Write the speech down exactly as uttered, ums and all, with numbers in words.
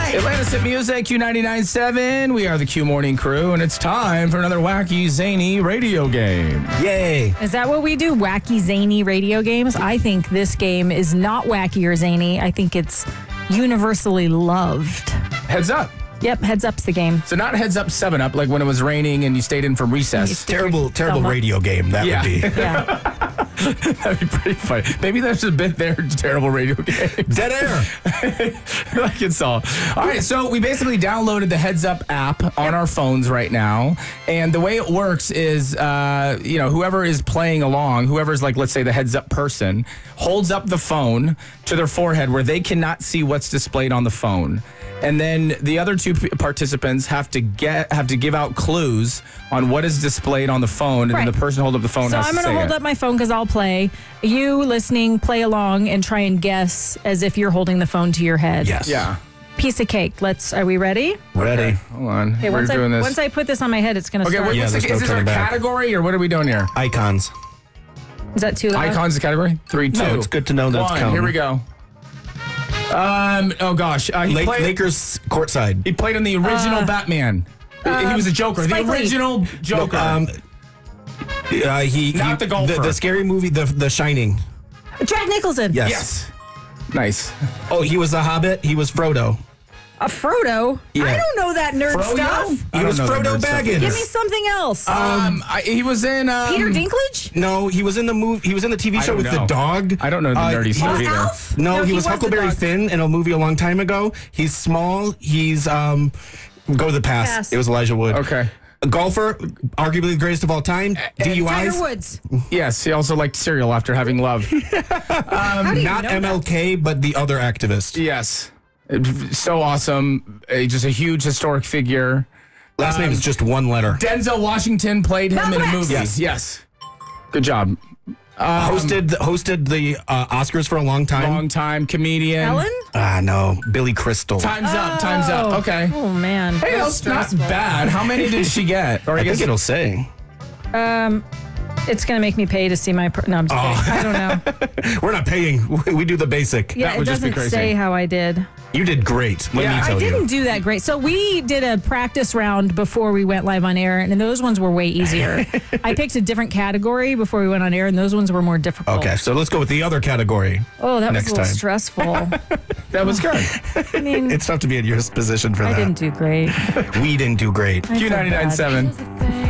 right. Atlantis Hit Music, Q ninety-nine point seven. We are the Q Morning Crew, and it's time for another wacky, zany radio game. Yay. Is that what we do? Wacky, zany radio games? I think this game is not wacky or zany. I think it's universally loved. Heads up. Yep, Heads Up's the game. So not Heads Up seven up, like when it was raining and you stayed in from recess. Terrible, terrible radio game that Yeah. would be. Yeah. That'd be pretty funny. Maybe there's a bit there, terrible radio game. Dead air. Like it's all. All right, so we basically downloaded the Heads Up app on our phones right now. And the way it works is, uh, you know, whoever is playing along, whoever's like, let's say the Heads Up person, holds up the phone to their forehead where they cannot see what's displayed on the phone. And then the other two p- participants have to get have to give out clues on what is displayed on the phone, and Right. then the person holding up the phone So has I'm to going say to hold it. up my phone because I'll play. You listening, play along and try and guess as if you're holding the phone to your head. Yes. Yeah. Piece of cake. Let's. Are we ready? Ready. Hold on. Okay, We're once doing I, this. Once I put this on my head, it's going to Okay, start. wait, Yeah, what's the, there's no is this our turning back. category or what are we doing here? Icons. Is that too loud? Icons the category? Three, two. No, it's good to know that it's one. counting. Here we go. Um. Oh gosh. Uh, he Lake, played. Lakers courtside. He played in the original Uh, Batman. he was a Joker. Spike The Lee. original Joker. Um, uh, he, Not he- the golfer. The, the scary movie, The The Shining. Jack Nicholson. Yes. yes. Nice. Oh, he was the Hobbit. He was Frodo. A Frodo? Yeah. I don't know that nerd Froyo? stuff. I He don't was know the Frodo nerd stuff. Baggins. Give me something else. Um. I, he was in. Um, Peter Dinklage? No, he was in the movie. He was in the T V I show don't with know. the dog. I don't know the Uh, nerdy he stuff was- either. Alf? No, he was the Huckleberry dog. Finn in a movie a long time ago. He's small. He's um, go to the past. Pass. It was Elijah Wood. Okay. A golfer, arguably the greatest of all time. D U Is. Tiger Woods. Yes. He also liked cereal after having love. How do you Not know M L K, but the other activist. yes. It- So awesome. Uh, just a huge historic figure. Last name is just one letter. Denzel Washington played him in a Malcolm X. movie. Yes. Yes. Good job. hosted hosted the uh, Oscars for a long time. Long time comedian. Ellen? Ah, no, Billy Crystal. Time's up. Time's up. Oh. Okay. Oh, man. Hey, that's not bad. How many did she get? Or I guess think it'll say. Um, it's going to make me pay to see my... Per- no, I'm just Oh. kidding. I don't know. We're not paying. We do the basic. Yeah, That it would just be doesn't crazy. say how I did. You did great. Let Yeah, me I tell I didn't you. do that great. So we did a practice round before we went live on air, and those ones were way easier. I picked a different category before we went on air, and those ones were more difficult. Okay, so let's go with the other category. Oh, that Next was a little time. stressful. that was good. I mean, It's tough to be in your position for I that. didn't do great. We didn't do great. I Q feel ninety-nine point bad. seven.